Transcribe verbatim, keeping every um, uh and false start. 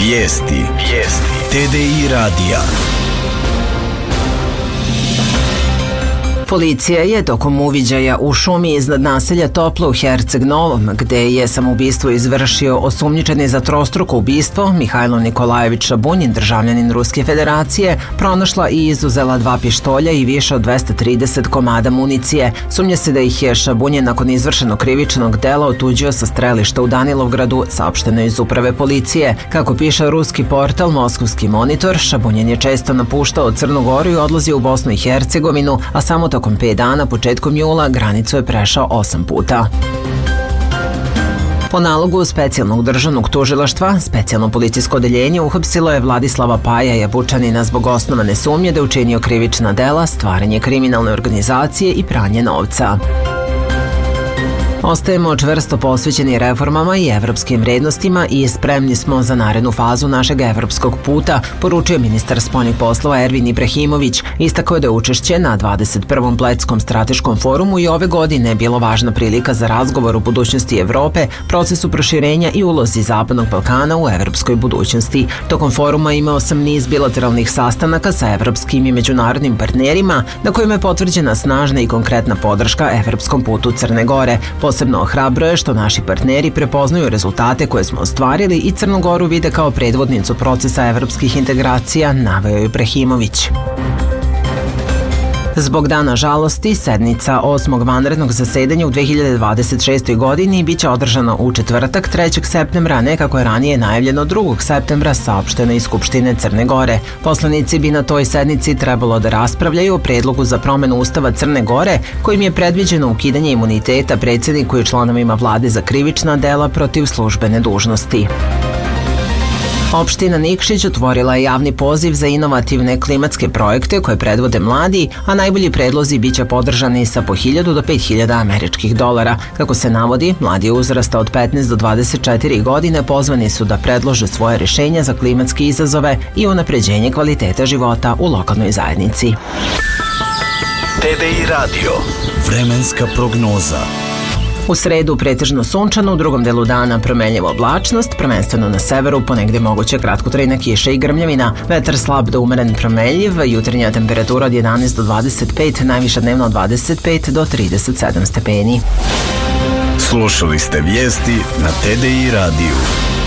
Vijesti. Vijesti. T D I radija. Policija je tokom uviđaja u šumi iznad naselja Toplo u Herceg Novom, gde je samoubistvo izvršio osumnjičeni za trostruko ubistvo Mihajlo Nikolajević Šabunjin, državljanin Ruske federacije, pronašla i izuzela dva pištolja i više od dvesta trideset komada municije. Sumnja se da ih je Šabunjin nakon izvršenog krivičnog dela otuđio sa strelišta u Danilovgradu, saopšteno iz uprave policije. Kako piše ruski portal Moskovski monitor, Šabunjin je često napuštao Crnu Goru i odlazio u Bosnu i Hercegovinu, a samo tokom pet dana, početkom jula, granicu je prešao osam puta. Po nalogu specijalnog državnog tužilaštva, specijalno policijsko odeljenje uhapsilo je Vladislava Paja Jabučanina zbog osnovane sumnje da je učinio krivična dela, stvaranje kriminalne organizacije i pranje novca. Ostajemo čvrsto posvećeni reformama i evropskim vrednostima i spremni smo za narednu fazu našeg evropskog puta, poručio ministar spoljnih poslova Ervin Ibrahimović. Istakao je da je učešće na dvadeset prvom Bledskom strateškom forumu i ove godine bilo važna prilika za razgovor o budućnosti Evrope, procesu proširenja i ulozi Zapadnog Balkana u evropskoj budućnosti. Tokom foruma imao sam niz bilateralnih sastanaka sa evropskim i međunarodnim partnerima, na kojima je potvrđena snažna i konkretna podrška evropskom putu Crne Gore. Posebno ohrabro je što naši partneri prepoznaju rezultate koje smo ostvarili i Crnu Goru vide kao predvodnicu procesa evropskih integracija, naveo je Ibrahimović. Zbog dana žalosti, sednica osmog vanrednog zasedanja u dve hiljade dvadeset šestoj godini biće održana u četvrtak trećeg septembra, ne kako je ranije najavljeno drugog septembra, saopšteno iz Skupštine Crne Gore. Poslanici bi na toj sednici trebalo da raspravljaju o predlogu za promenu Ustava Crne Gore, kojim je predviđeno ukidanje imuniteta predsjedniku i članovima vlade za krivična dela protiv službene dužnosti. Opština Nikšić otvorila je javni poziv za inovativne klimatske projekte koje predvode mladi, a najbolji predlozi biće podržani sa po hiljadu do pet hiljada američkih dolara. Kako se navodi, mladi uzrasta od petnaest do dvadeset četiri godine pozvani su da predlože svoje rješenja za klimatske izazove i unapređenje kvaliteta života u lokalnoj zajednici. T D I radio. Vremenska prognoza. U sredu pretežno sunčano, u drugom delu dana promenljiva oblačnost, prvenstveno na severu, ponegde moguće kratkotrajna kiša i grmljavina, vetar slab do umeren promenljiv, jutarnja temperatura od jedanaest do dvadeset pet, najviša dnevno od dvadeset pet do trideset sedam stepeni. Slušali ste vijesti na T D I radiju.